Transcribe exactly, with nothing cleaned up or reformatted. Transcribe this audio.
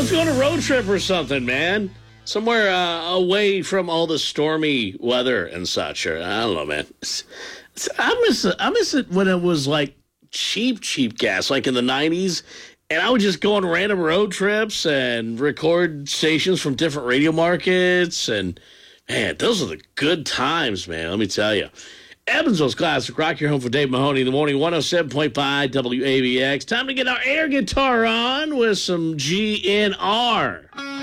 let's go on a road trip or something, man. Somewhere uh, away from all the stormy weather and such. Or, I don't know, man. It's, it's, I miss it. I miss it when it was like cheap, cheap gas, like in the nineties. And I would just go on random road trips and record stations from different radio markets. And, man, those are the good times, man. Let me tell you. Evansville's Classic Rock, your home for Dave Mahoney in the morning, one oh seven point five W A B X. Time to get our air guitar on with some G N R.